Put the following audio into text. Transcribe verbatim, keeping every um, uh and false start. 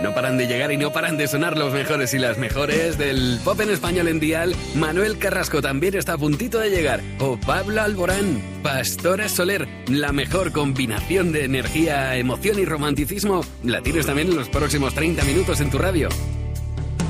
No paran de llegar y no paran de sonar los mejores y las mejores del pop en español en Dial. Manuel Carrasco también está a puntito de llegar. O Pablo Alborán, Pastora Soler. La mejor combinación de energía, emoción y romanticismo la tienes también en los próximos treinta minutos en tu radio.